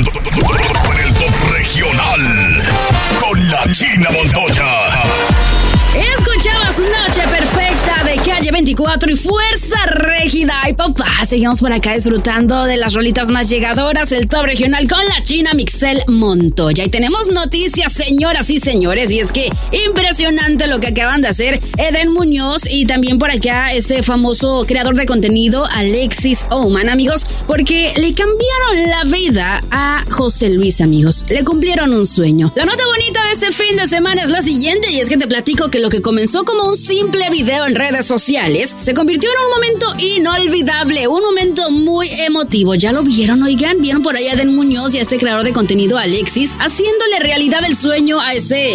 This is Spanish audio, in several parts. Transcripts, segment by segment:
escuchando por el Top Regional con la China Montoya. Escuchabas Noche Perfecta de Calle 24 y Fuerza Régida. Ay, papá, seguimos por acá disfrutando de las rolitas más llegadoras, el Top Regional con la China Mixel Montoya. Y tenemos noticias, señoras y señores, y es que impresionante lo que acaban de hacer Eden Muñoz y también por acá ese famoso creador de contenido Alexis Ohman, amigos, porque le cambiaron la vida a José Luis, amigos. Le cumplieron un sueño. La nota bonita de este fin de semana es la siguiente, y es que te platico que lo que comenzó como un simple video en redes sociales se convirtió en un momento inolvidable, un momento muy emotivo. ¿Ya lo vieron? Oigan, vieron por ahí a Eden Muñoz y a este creador de contenido Alexis haciéndole realidad el sueño a este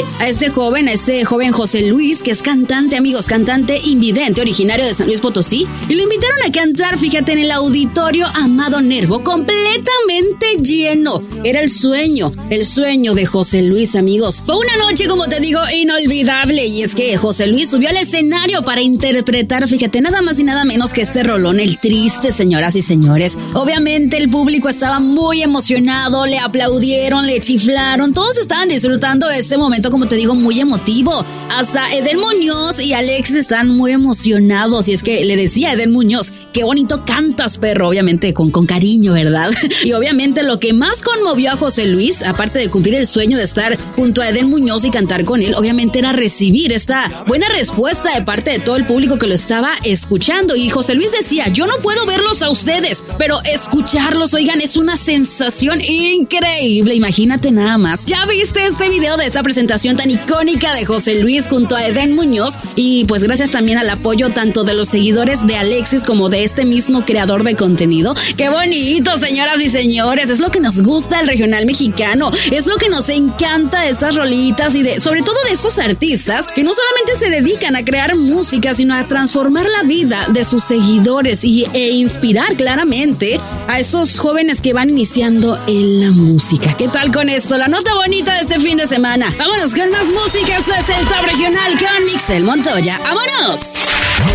joven José Luis, que es cantante, amigos, cantante invidente, originario de San Luis Potosí, y lo invitaron a cantar, fíjate, en el auditorio Amado Nervo, completamente lleno. Era el sueño de José Luis, amigos. Fue una noche, como te digo, inolvidable, y es que José Luis subió al escenario para interpretar, fíjate, nada más y nada menos que este rolón, El Triste, señoras y señores. Obviamente el público estaba muy emocionado, le aplaudieron, le chiflaron, todos estaban disfrutando de ese momento, como te digo, muy emotivo. Hasta Eden Muñoz y Alexis están muy emocionados, y es que le decía a Eden Muñoz, qué bonito cantas, perro, obviamente con cariño, ¿verdad? Y obviamente lo que más conmovió a José Luis, aparte de cumplir el sueño de estar junto a Eden Muñoz y cantar con él, obviamente era recibir esta buena respuesta de parte de todo el público que lo estaba escuchando. Y José Luis decía, yo no puedo verlos a ustedes, pero escucharlos, oigan, es una sensación increíble. Imagínate nada más. ¿Ya viste este video de esa presentación tan icónica de José Luis junto a Eden Muñoz? Y pues gracias también al apoyo tanto de los seguidores de Alexis como de este mismo creador de contenido. ¡Qué bonito, señoras y señores! Es lo que nos gusta del regional mexicano, es lo que nos encanta de estas rolitas y sobre todo de estos artistas que no solamente se dedican a crear música, sino a transformar la vida de sus seguidores e inspirar claramente a esos jóvenes que van iniciando en la música. ¿Qué tal con esto? La nota bonita de este fin de semana. Vámonos con más música. Esto es el Top Regional con Mixel Montoya. ¡Vámonos!